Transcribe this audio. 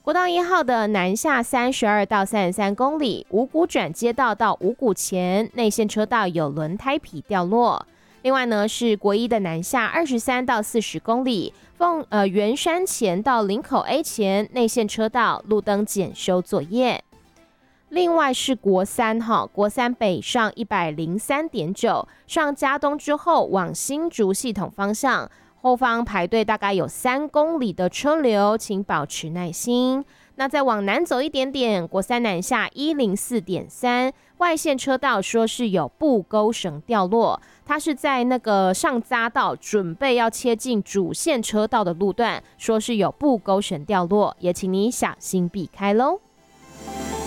国道1号的南下32到33公里，五股转接道到五股前内线车道有轮胎皮掉落。另外呢，是国一的南下23到40公里，圆山前到林口 A 前内线车道路灯检修作业。另外是国三国三北上103.9，上嘉东之后往新竹系统方向，后方排队大概有3公里的车流，请保持耐心。那再往南走一点点，国三南下104.3，外线车道说是有布钩绳掉落，它是在那个上匝道准备要切进主线车道的路段，说是有布钩绳掉落，也请你小心避开咯。